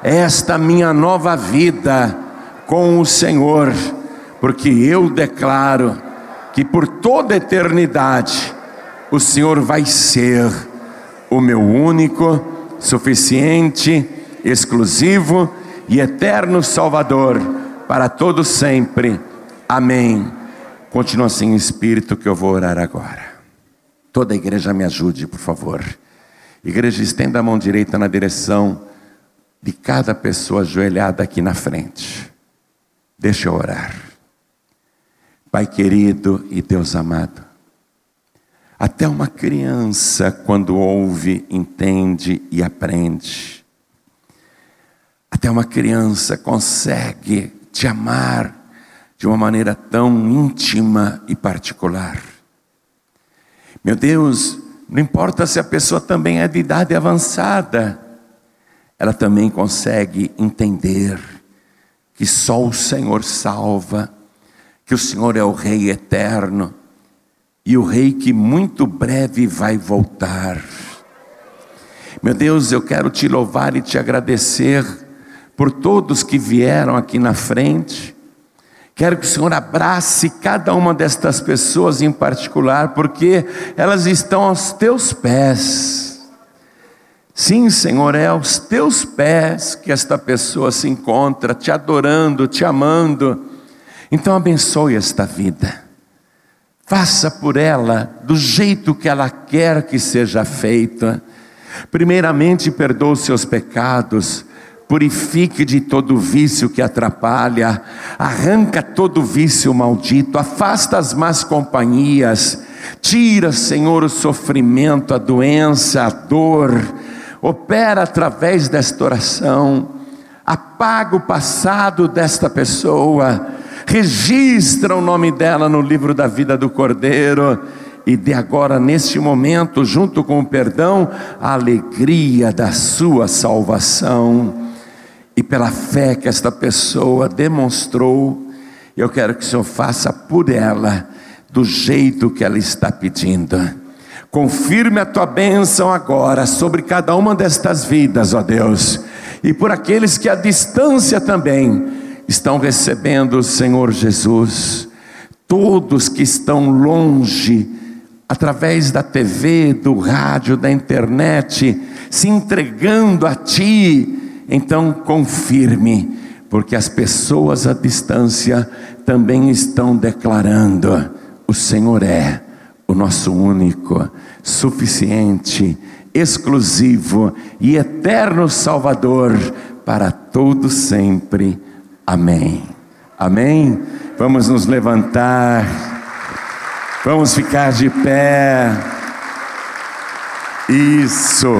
esta minha nova vida com o Senhor, porque eu declaro que por toda a eternidade o Senhor vai ser o meu único, suficiente, exclusivo e eterno Salvador para todos sempre. Amém. Continua assim o Espírito, que eu vou orar agora. Toda a igreja me ajude, por favor. Igreja, estenda a mão direita na direção de cada pessoa ajoelhada aqui na frente. Deixa eu orar. Pai querido e Deus amado, até uma criança, quando ouve, entende e aprende. Até uma criança consegue te amar de uma maneira tão íntima e particular. Meu Deus, não importa se a pessoa também é de idade avançada, ela também consegue entender que só o Senhor salva, que o Senhor é o Rei eterno e o Rei que muito breve vai voltar. Meu Deus, eu quero te louvar e te agradecer por todos que vieram aqui na frente. Quero que o Senhor abrace cada uma destas pessoas em particular, porque elas estão aos teus pés. Sim, Senhor, é aos teus pés que esta pessoa se encontra, te adorando, te amando. Então abençoe esta vida. Faça por ela do jeito que ela quer que seja feita. Primeiramente, perdoa os seus pecados. Purifique de todo vício que atrapalha, arranca todo vício maldito, afasta as más companhias, tira, Senhor, o sofrimento, a doença, a dor, opera através desta oração, apaga o passado desta pessoa, registra o nome dela no livro da vida do Cordeiro, e de agora, neste momento, junto com o perdão, a alegria da sua salvação. E pela fé que esta pessoa demonstrou, eu quero que o Senhor faça por ela, do jeito que ela está pedindo. Confirme a tua bênção agora, sobre cada uma destas vidas, ó Deus. E por aqueles que à distância também estão recebendo o Senhor Jesus. Todos que estão longe, através da TV, do rádio, da internet, se entregando a Ti. Então confirme, porque as pessoas à distância também estão declarando: o Senhor é o nosso único, suficiente, exclusivo e eterno Salvador para todo sempre. Amém. Amém? Vamos nos levantar, vamos ficar de pé. Isso.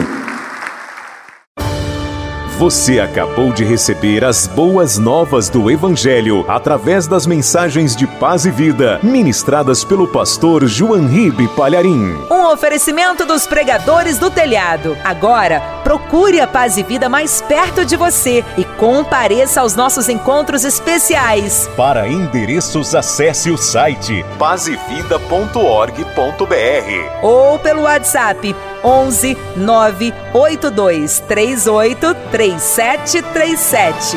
Você acabou de receber as boas novas do Evangelho através das mensagens de paz e vida ministradas pelo pastor João Ribe Palharim. Um oferecimento dos pregadores do telhado. Agora, procure a Paz e Vida mais perto de você e compareça aos nossos encontros especiais. Para endereços, acesse o site pazevida.org.br ou pelo WhatsApp 11 982 38 3737.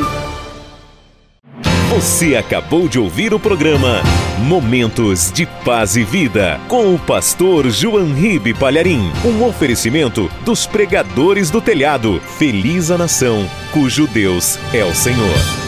Você acabou de ouvir o programa Momentos de Paz e Vida com o pastor João Ribe Palharim. Um oferecimento dos pregadores do telhado. Feliz a nação cujo Deus é o Senhor.